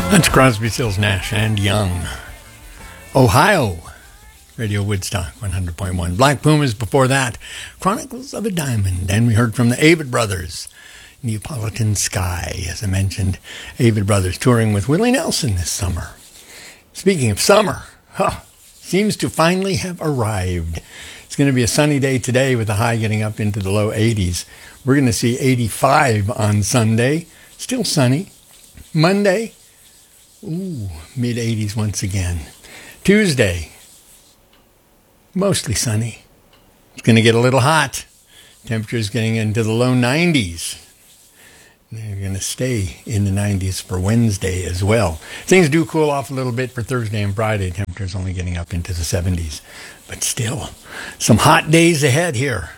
That's Crosby, Stills, Nash and Young. Ohio, Radio Woodstock 100.1. Black Pumas before that. Chronicles of a Diamond. And we heard from the Avett Brothers, Neapolitan Sky. As I mentioned, Avett Brothers touring with Willie Nelson this summer. Speaking of summer, seems to finally have arrived. It's going to be a sunny day today with the high getting up into the low 80s. We're going to see 85 on Sunday. Still sunny. Monday, mid-80s once again. Tuesday, mostly sunny. It's going to get a little hot. Temperatures getting into the low 90s. They're going to stay in the 90s for Wednesday as well. Things do cool off a little bit for Thursday and Friday. Temperatures only getting up into the 70s. But still, some hot days ahead here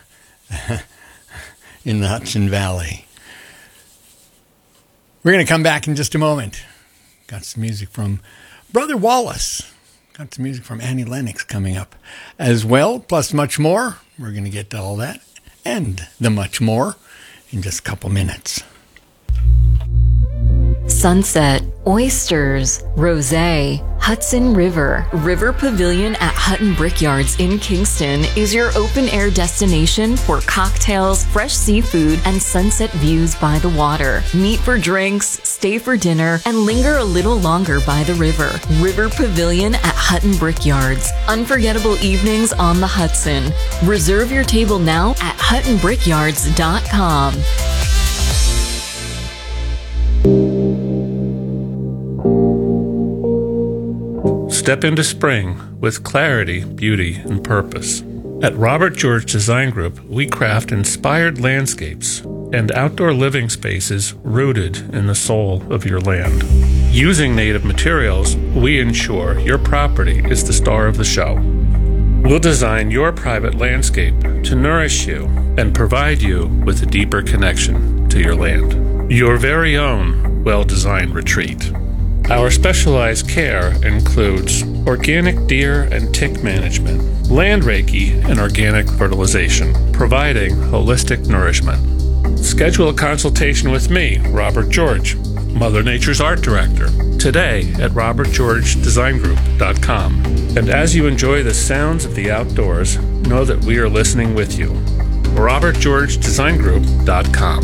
in the Hudson Valley. We're going to come back in just a moment. Got some music from Brother Wallace. Got some music from Annie Lennox coming up as well, plus much more. We're going to get to all that and the much more in just a couple minutes. Sunset, oysters, rosé, Hudson River. River Pavilion at Hutton Brickyards in Kingston is your open-air destination for cocktails, fresh seafood, and sunset views by the water. Meet for drinks, stay for dinner, and linger a little longer by the river. River Pavilion at Hutton Brickyards. Unforgettable evenings on the Hudson. Reserve your table now at huttonbrickyards.com. Step into spring with clarity, beauty, and purpose. At Robert George Design Group, we craft inspired landscapes and outdoor living spaces rooted in the soul of your land. Using native materials, we ensure your property is the star of the show. We'll design your private landscape to nourish you and provide you with a deeper connection to your land. Your very own well-designed retreat. Our specialized care includes organic deer and tick management, land reiki, and organic fertilization, providing holistic nourishment. Schedule a consultation with me, Robert George, Mother Nature's Art Director, today at robertgeorgedesigngroup.com. And as you enjoy the sounds of the outdoors, know that we are listening with you. robertgeorgedesigngroup.com.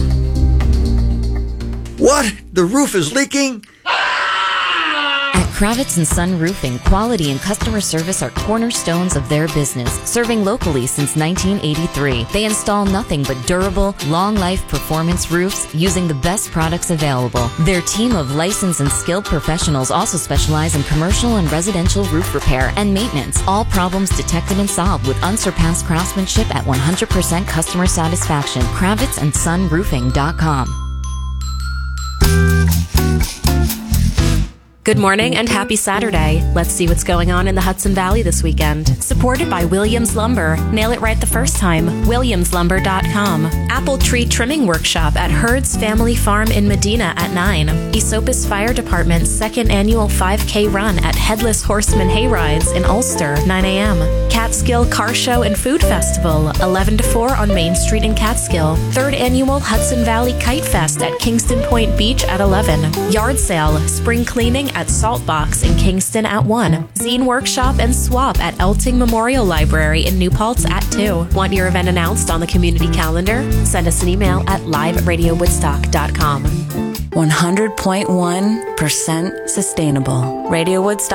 What? The roof is leaking? Kravitz & Son Roofing, quality and customer service are cornerstones of their business, serving locally since 1983. They install nothing but durable, long-life performance roofs using the best products available. Their team of licensed and skilled professionals also specialize in commercial and residential roof repair and maintenance. All problems detected and solved with unsurpassed craftsmanship at 100% customer satisfaction. KravitzandSonRoofing.com. Good morning and happy Saturday. Let's see what's going on in the Hudson Valley this weekend. Supported by Williams Lumber. Nail it right the first time. WilliamsLumber.com. Apple Tree Trimming Workshop at Hurd's Family Farm in Medina at 9. Esopus Fire Department's second annual 5K run at Headless Horseman Hayrides in Ulster, 9 a.m. Catskill Car Show and Food Festival, 11 to 4 on Main Street in Catskill. Third annual Hudson Valley Kite Fest at Kingston Point Beach at 11. Yard sale, spring cleaning at Saltbox in Kingston at 1. Zine Workshop and Swap at Elting Memorial Library in New Paltz at 2. Want your event announced on the community calendar? Send us an email at live@radiowoodstock.com. 100.1% sustainable. Radio Woodstock.